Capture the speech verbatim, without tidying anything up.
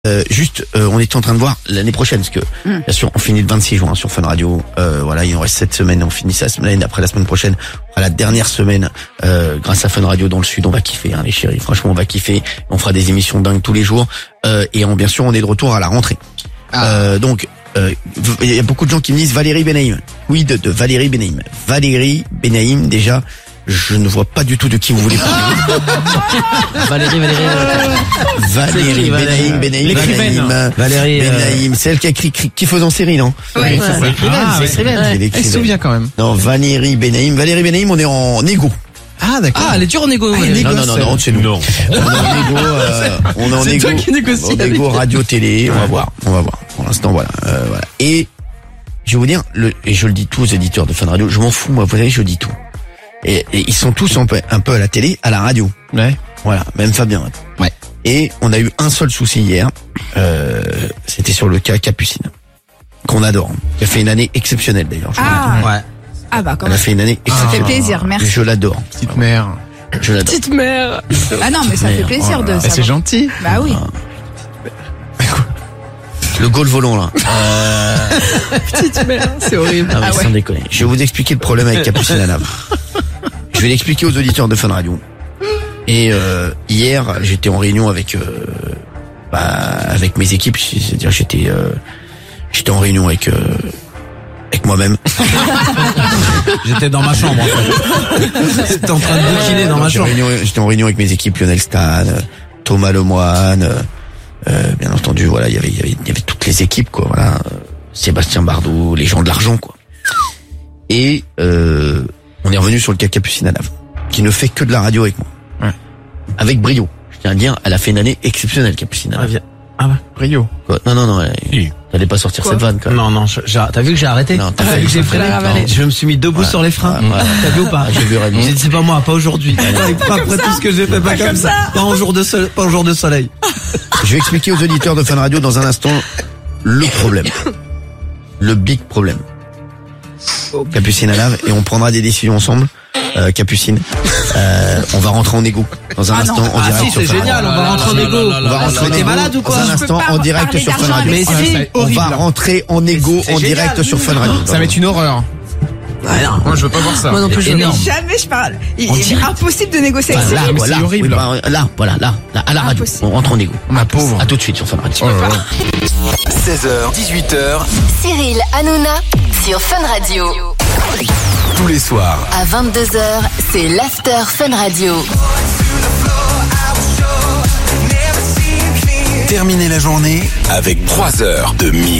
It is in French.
Euh, juste, euh, on était en train de voir l'année prochaine, parce que mm. bien sûr, on finit le vingt-six juin sur Fun Radio. Euh, voilà, il nous reste sept semaines, on finit ça la semaine après la semaine prochaine. On fera la dernière semaine euh, grâce à Fun Radio dans le Sud. On va kiffer, hein, les chéris. Franchement, on va kiffer. On fera des émissions dingues tous les jours. Euh, et on, bien sûr, on est de retour à la rentrée. Ah. Euh, donc, euh, il y a beaucoup de gens qui me disent Valérie Benaïm. Oui, de, de Valérie Benaïm. Valérie Benaïm, déjà. Je ne vois pas du tout de qui vous voulez parler. Valérie, Valérie, Valérie, Benaïm, Benaïm, Benaïm, Valérie, Benaïm, c'est elle qui a écrit Kiffeuse en série, non? Oui, c'est l'écrivaine, c'est l'écrivaine. Elle se souvient quand même. Non, Valérie Benaïm, Valérie Benaïm, on est en égo. Ah, d'accord. Ah, elle est dure en égo. Ah, non, non, non, non, c'est nous. Non. On est en égo, euh, on est en égo. En égo, radio, télé, on va voir, on va voir. Pour l'instant, voilà, euh, voilà. Et, je vais vous dire, le, et je le dis tous aux éditeurs de Fun Radio, je m'en fous, moi, vous savez, je dis tout. Et, et ils sont tous un peu, un peu à la télé, à la radio. Ouais. Voilà, même Fabien. Ouais. Et on a eu un seul souci hier. Euh, c'était sur le cas Capucine, qu'on adore, qui a fait une année exceptionnelle d'ailleurs. Ah. Ouais. Ah bah quand Elle même. a fait une année Ça exceptionnelle. fait plaisir, merci. Je l'adore. Petite mère. Je l'adore. Petite mère. Ah non, mais ça fait plaisir Oh de là. ça. C'est gentil. Bah oui. Le goal volant là. Euh... Petite mère, c'est horrible. Non, mais Ah sans ouais. déconner. Je vais vous expliquer le problème avec Capucine à Lave. Je vais l'expliquer aux auditeurs de Fun Radio. Et euh, hier, j'étais en réunion avec euh, bah, avec mes équipes. C'est-à-dire, j'étais euh, j'étais en réunion avec euh, avec moi-même. J'étais dans ma chambre, en fait. J'étais en train de bouquiner dans ma J'étais en chambre. réunion- J'étais en réunion avec mes équipes, Lionel Stan, euh, Thomas Lemoine. Euh, euh, bien entendu, voilà, il y avait il y avait il y avait toutes les équipes, quoi. Voilà, euh, Sébastien Bardot, les gens de l'argent, quoi. Et euh, on est revenu sur le cas Capucine à Lave, qui ne fait que de la radio avec moi. Ouais. Avec brio. Je tiens à dire, elle a fait une année exceptionnelle, Capucine à Ah, Lave. viens. Ah ouais. Rio. Quoi. Non, non, non, elle, Si. t'allais pas sortir Quoi cette vanne, quoi. Non, non, je- j'ai- t'as vu que j'ai arrêté? Non, t'as T'as fait- vu que j'ai t'as fait- freiné? ravaler. Je me suis mis debout Ouais. sur les freins. Ouais, ouais. T'as vu ou pas? Ah, j'ai vu Raymond. J'ai dit, c'est pas moi, pas aujourd'hui. Pas après tout ce que j'ai fait, pas, comme ça. Pas en jour de soleil, pas en jour de soleil. Je vais expliquer aux auditeurs de Fun Radio dans un instant le problème. Le big problème. Capucine à Lave, et on prendra des décisions ensemble. Euh, Capucine, euh, on va rentrer en égo dans un Ah instant non. en Ah direct si, sur c'est Fun génial, Radio. on va rentrer en égo. On va rentrer en T'es égo malade ou quoi? dans un Je peux instant pas en direct parler sur Fun d'argent Radio. avec Mais ça. si, On horrible. va rentrer en égo C'est en génial. direct sur Fun Radio. Ça va être une horreur. Ah, non. Moi, je veux pas voir ça. Moi non plus, je Énorme. Jamais je parle. Il On il dit- est impossible de négocier Enfin, avec là, ça. mais voilà, c'est horrible. oui, bah, là, voilà, là, là, à la radio, Impossible. on rentre en égo. Ma pauvre. À tout de suite sur Fun Radio. Oh là là. seize heures, dix-huit heures, Cyril Hanouna sur Fun Radio. tous les soirs. À vingt-deux heures, c'est l'After Fun Radio. Terminez la journée avec trois heures de mix.